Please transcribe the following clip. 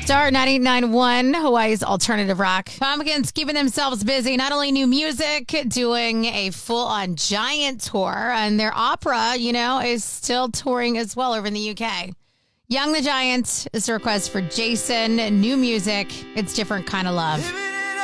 Star 98.9.1, Hawaii's alternative rock. Pumpkins keeping themselves busy. Not only new music, doing a full-on giant tour, and their opera, is still touring as well over in the UK. Young the Giant is a request for Jason. New music. It's different kind of love.